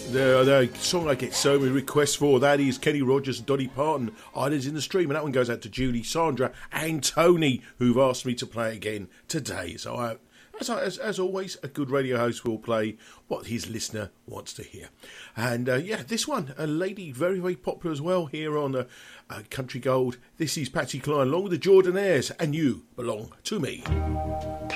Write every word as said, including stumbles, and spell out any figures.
The, the song I get so many requests for, that is Kenny Rogers and Dolly Parton, Islands in the Stream, and that one goes out to Julie, Sandra and Tony, who've asked me to play it again today. So I, as, I, as, as always, a good radio host will play what his listener wants to hear. And uh, yeah, this one, a lady very, very popular as well here on uh, uh, Country Gold. This is Patsy Cline along with the Jordanaires, and You Belong to Me.